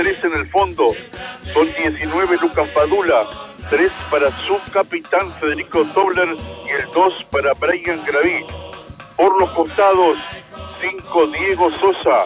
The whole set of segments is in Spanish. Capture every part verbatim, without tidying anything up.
tres en el fondo, son diecinueve Lucas Padula, tres para su capitán Federico Tobler y el dos para Brian Graví. Por los costados, cinco Diego Sosa,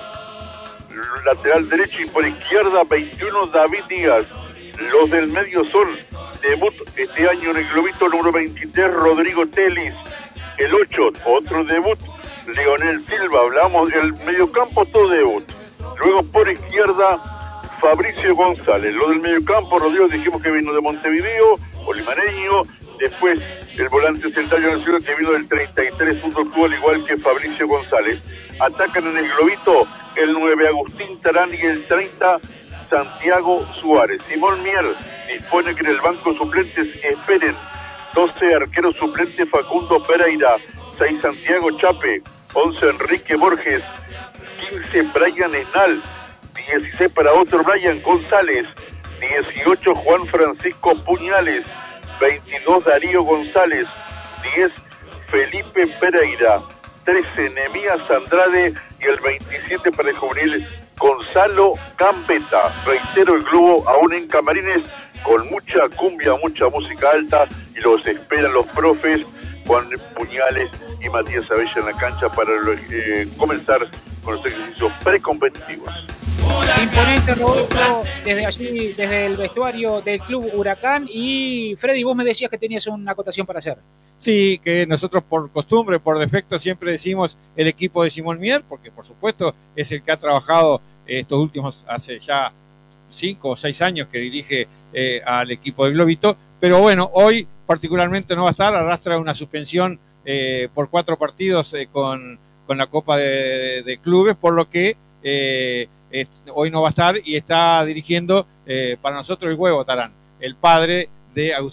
lateral derecho, y por izquierda veintiuno David Díaz. Los del medio son debut este año en el globito número veintitrés Rodrigo Telis, el ocho, otro debut Leonel Silva. Hablamos del mediocampo, todo debut. Luego por izquierda Fabricio González. Lo del mediocampo, Rodrigo, dijimos que vino de Montevideo, olimareño. Después el volante central nacional que vino del treinta y tres Fútbol Club, al igual que Fabricio González. Atacan en el globito el nueve Agustín Tarán y el treinta Santiago Suárez. Simón Mier dispone que en el banco suplentes esperen doce arqueros suplentes Facundo Pereira, seis Santiago Chape, once Enrique Borges, quince Brian Esnal, dieciséis para otro Brian González, dieciocho Juan Francisco Puñales, veintidós Darío González, diez Felipe Pereira, trece Nemías Andrade y el veintisiete para el juvenil Gonzalo Gambetta. Reitero, el globo aún en camarines con mucha cumbia, mucha música alta, y los esperan los profes Juan Puñales y Matías Abella en la cancha para eh, comenzar con los ejercicios precompetitivos. Imponente, Rodolfo, desde allí, desde el vestuario del Club Huracán. Y Freddy, vos me decías que tenías una acotación para hacer. Sí, que nosotros por costumbre, por defecto, siempre decimos el equipo de Simón Mier, porque por supuesto es el que ha trabajado estos últimos, hace ya cinco o seis años que dirige eh, al equipo de Globito, pero bueno, hoy particularmente no va a estar, arrastra una suspensión eh, por cuatro partidos eh, con, con la Copa de, de Clubes, por lo que eh, es, hoy no va a estar y está dirigiendo eh, para nosotros el Huevo Tarán, el padre de Agustín